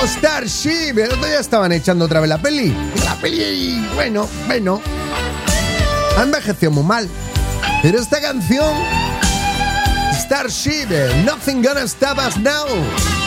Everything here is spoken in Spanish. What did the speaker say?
Starship. El otro día estaban echando otra vez la peli. La peli, bueno. Ha envejecido muy mal. Pero esta canción, Starship, Nothing Gonna Stop Us Now.